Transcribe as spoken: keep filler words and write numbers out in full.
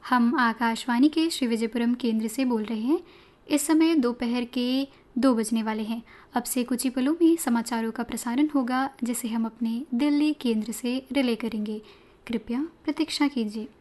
हम आकाशवाणी के श्री विजयपुरम केंद्र से बोल रहे हैं। इस समय दोपहर के दो बजने वाले हैं। अब से कुछ ही पलों में समाचारों का प्रसारण होगा, जिसे हम अपने दिल्ली केंद्र से रिले करेंगे। कृपया प्रतीक्षा कीजिए।